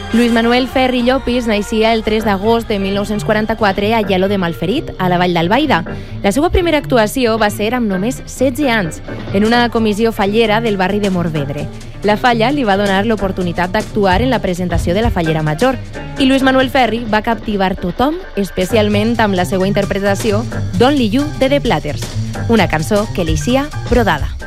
Lluís Manuel Ferri Llopis naixia el 3 d'agost de 1944 a Lledó de Malferit, a la Vall d'Albaida. La seva primera actuació va ser amb només 16 anys, en una comissió fallera del barri de Morvedre. La falla li va donar l'oportunitat d'actuar en la presentació de la Fallera Major i Lluís Manuel Ferri va captivar tothom, especialment amb la seva interpretació d'Only You de The Platters, una cançó que li sia brodada.